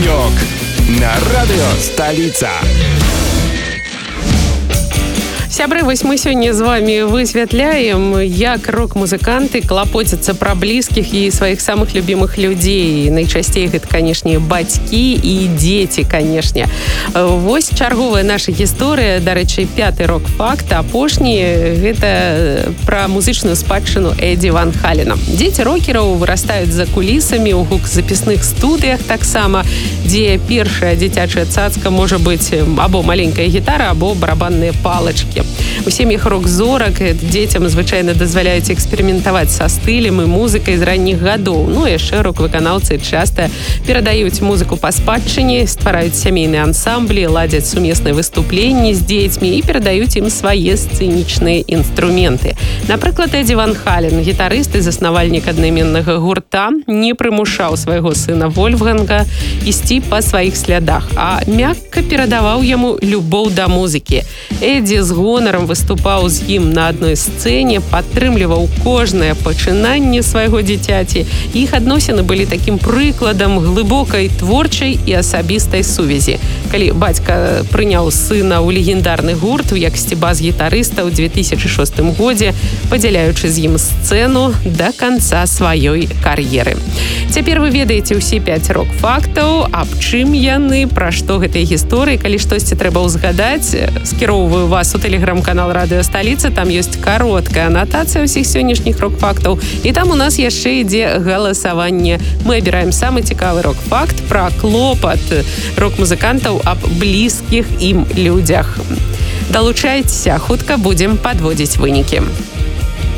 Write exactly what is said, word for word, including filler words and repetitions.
Панёк на радыё Сталіца. Сябры, вось мы сёння з вами высвятляем, як рок-музыканты клапоцяцца пра блізкіх і сваіх самых любімых людзей. Найчасцей гэта, канешне, бацькі і дзеці, канешне. Вось чарговая наша гісторыя, дарэчы, пяты рок-факт, апошні, гэта пра музычную спадчыну Эдді Ван Халена. Дзеці рокераў вырастаюць за кулісамі ў гук-запісных студыях таксама, дзе першая дзіцячая цацка можа быць або маленькая гітара, або барабанныя палачкі. У сем'ях рок-зорак дзецям звычайна дазваляюць эксперыментаваць са стылем і музыкай з ранніх гадоў. Ну, яшчэ рок-выканаўцы часта перадаюць музыку па спадчыне, ствараюць сямейныя ансамблі, ладзяць сумесныя выступленні з дзецьмі і перадаюць ім свае сцэнічныя інструменты. Напрыклад, Эдді Ван Хален, гітарыст і заснавальнік аднайменнага гурта, не прымушаў свайго сына Вольфганга ісці па сваіх слядах, а мякка перадаваў яму любоў да музыкі. Эдді з гонарам выступаў з ім на адной сцэне, падтрымліваў кожнае пачынанне свайго дзіцяці. Іх адносіны былі такім прыкладам глыбокай творчай і асабістай сувязі. Калі бацька прыняў сына ў легендарны гурт у якасці бас-гітарыста ў две тысячы шостым годзе, падзяляючы з ім сцэну да канца сваёй кар'еры. Цяпер вы ведаеце ўсе пяць рок-фактаў, аб чым яны, пра што гэтыя гісторыі. Калі штосьці трэба ўзгадаць, скіроўваю вас у тэлеграм-канал радыё Сталіца, там ёсць кароткая анатацыя ўсіх сённяшніх рок-фактаў, і там у нас яшчэ ідзе галасаванне. Мы абіраем самы цікавы рок-факт пра клопат рок-музыкантаў аб блізкіх ім людзях. Далучайцеся, хутка будзем падводзіць вынікі.